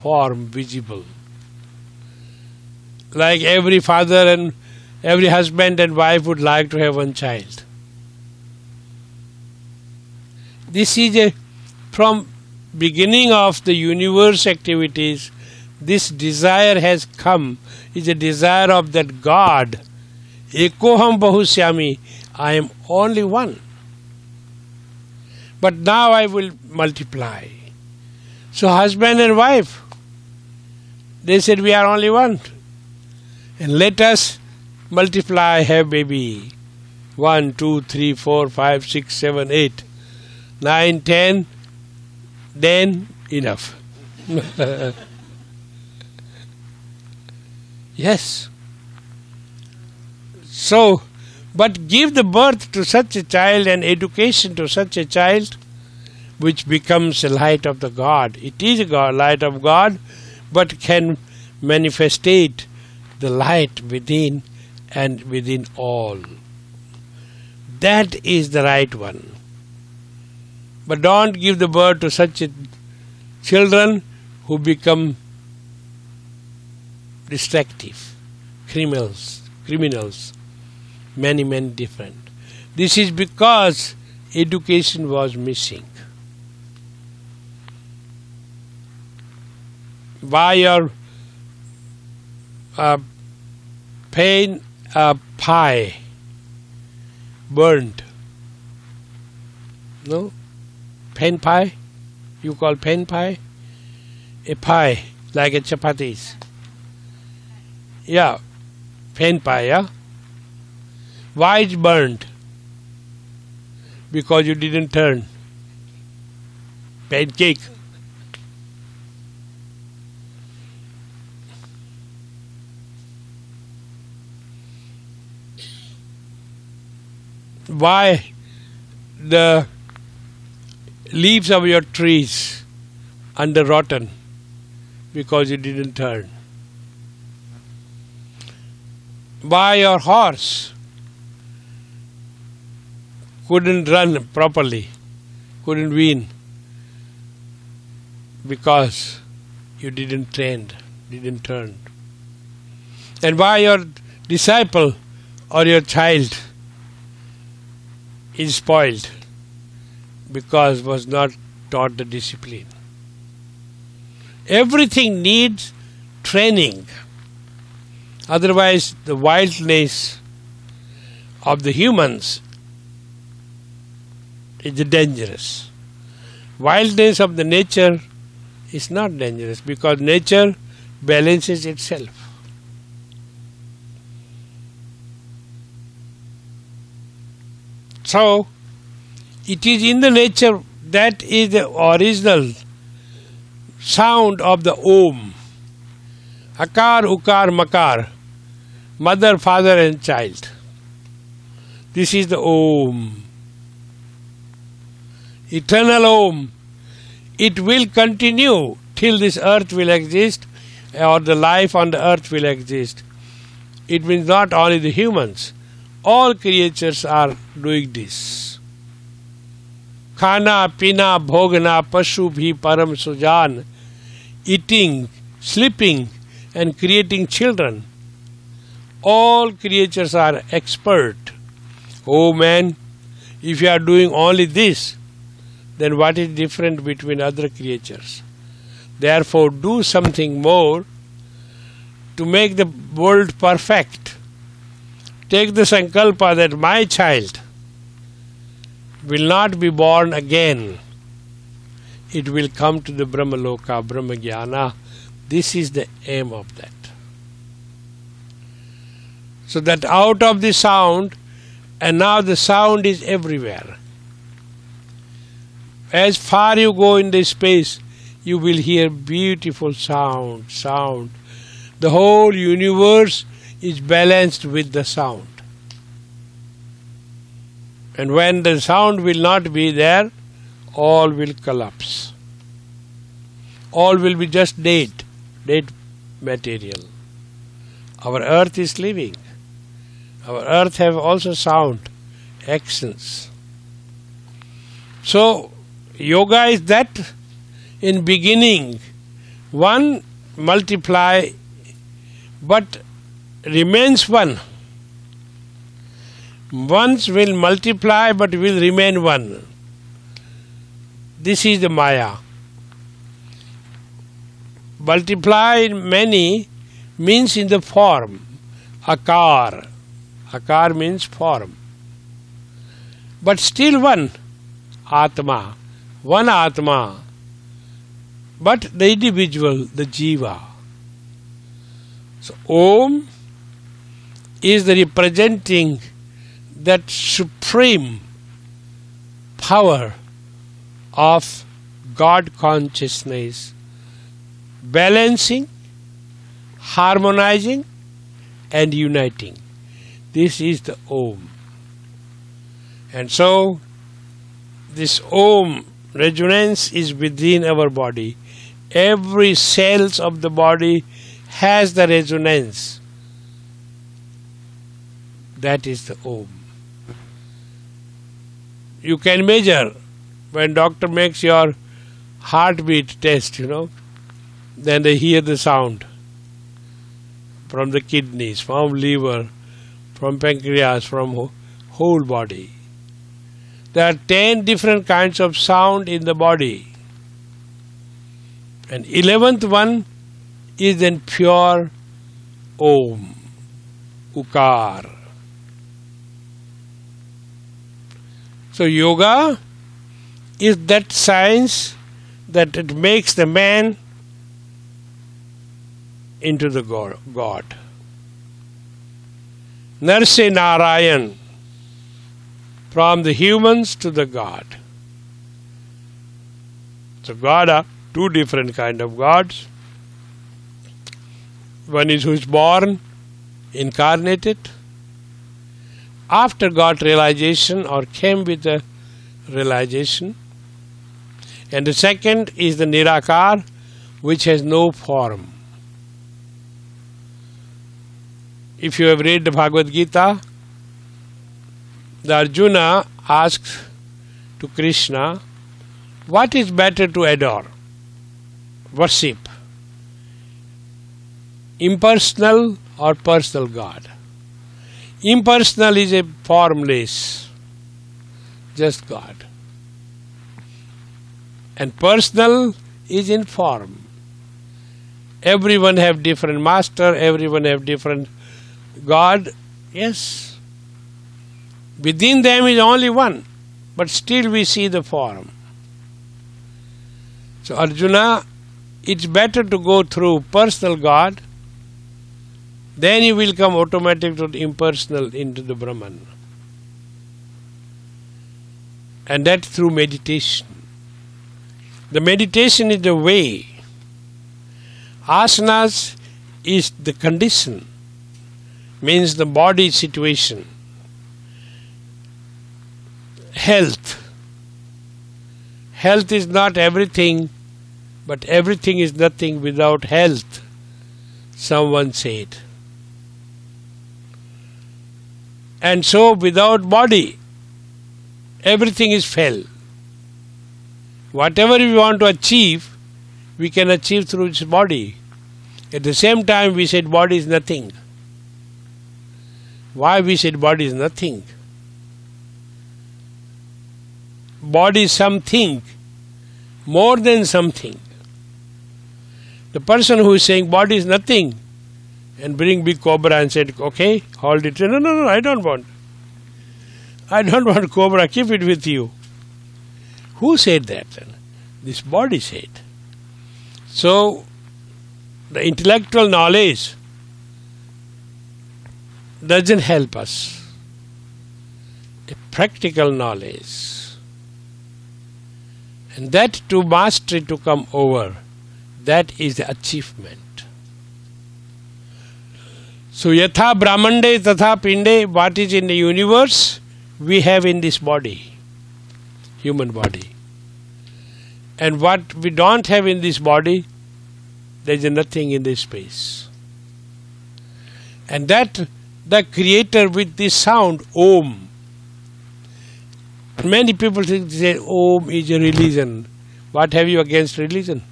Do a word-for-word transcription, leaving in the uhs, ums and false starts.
form visible. Like every father and every husband and wife would like to have one child. This is a, from beginning of the universe activities, this desire has come, is a desire of that God. Ekoham bahusyami, I am only one. But now I will multiply. So husband and wife, they said we are only one. And let us multiply, have baby. One, two, three, four, five, six, seven, eight, nine, ten, then enough. Yes. So, but give the birth to such a child and education to such a child, which becomes a light of the God. It is a God, light of God, but can manifestate the light within and within all. That is the right one. But don't give the birth to such a children who become destructive, criminals, criminals, many, many different. This is because education was missing. Why your uh, pain uh, pie burned? No? Pen pie? You call pen pie? A pie, like a chapatis. Yeah, pen pie, yeah? Why it's burned? Because you didn't turn. Pancake. Why the leaves of your trees under rotten? Because you didn't turn. Why your horse couldn't run properly, couldn't win? Because you didn't train, didn't turn. And why your disciple or your child is spoiled? Because was not taught the discipline. Everything needs training. Otherwise, the wildness of the humans is dangerous. Wildness of the nature is not dangerous because nature balances itself. So, it is in the nature that is the original sound of the Om. Akar, Ukar, Makar. Mother, father and child. This is the Om. Eternal Om. It will continue till this earth will exist or the life on the earth will exist. It means not only the humans. All creatures are doing this. Khana, pina, bhogana, pashu bhi param sujan. Eating, sleeping and creating children. All creatures are expert. Oh man, if you are doing only this, then what is different between other creatures? Therefore, do something more to make the world perfect. Take the sankalpa that my child will not be born again. It will come to the Brahmaloka, Brahmagyana. This is the aim of that. So that out of the sound, and now the sound is everywhere. As far you go in the space, you will hear beautiful sound, sound. The whole universe is balanced with the sound. And when the sound will not be there, all will collapse. All will be just dead, dead material. Our earth is living. Our earth have also sound, accents. So, yoga is that in beginning One multiply but remains one. Ones will multiply but will remain one. This is the Maya. Multiply in many means in the form. Akar. Akar means form. But still one. Atma. One Atma. But the individual, the Jiva. So Om is the representing that supreme power of God consciousness, balancing, harmonizing and uniting. This is the Om. And so this Om resonance is within our body. Every cells of the body has the resonance. That is the Om. You can measure when doctor makes your heartbeat test, you know, then they hear the sound from the kidneys, from liver, from pancreas, from whole, whole body. There are ten different kinds of sound in the body. And eleventh one is then pure Om, Ukar. So yoga is that science that it makes the man into the God. Narse Narayan, from the humans to the God. So God are two different kind of gods. One is who is born, incarnated, after got realization or came with a realization. And the second is the Nirakar, which has no form. If you have read the Bhagavad Gita, the Arjuna asks to Krishna, what is better to adore, worship? Impersonal or personal God? Impersonal is a formless, just God. And personal is in form. Everyone have different master, everyone have different God, yes. Within them is only one, but still we see the form. So Arjuna, it's better to go through personal God, then you will come automatic to the impersonal into the Brahman. And that through meditation. The meditation is the way. Asanas is the condition, means the body situation. Health. Health is not everything, but everything is nothing without health, someone said. And so without body, everything is fell. Whatever we want to achieve, we can achieve through its body. At the same time, we said body is nothing. Why we said body is nothing? Body is something, more than something. The person who is saying body is nothing and bring big cobra and said, okay, hold it. No, no, no, I don't want. I don't want cobra, keep it with you. Who said that? This body said. So, the intellectual knowledge doesn't help us. A practical knowledge. And that to mastery to come over, that is the achievement. So, yatha brahmande tatha pinde, what is in the universe, we have in this body, human body. And what we don't have in this body, there is nothing in this space. And that the creator with this sound, Om. Many people think, say, Om is a religion. What have you against religion?